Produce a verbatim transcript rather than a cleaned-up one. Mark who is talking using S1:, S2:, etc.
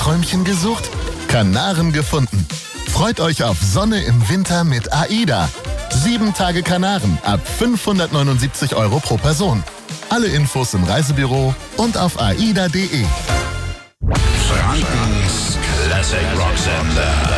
S1: Sommerträumchen gesucht? Kanaren gefunden. Freut euch auf Sonne im Winter mit AIDA. Sieben Tage Kanaren ab fünfhundertneunundsiebzig Euro pro Person. Alle Infos im Reisebüro und auf aida punkt de.
S2: Frankens Classic Rock Sender.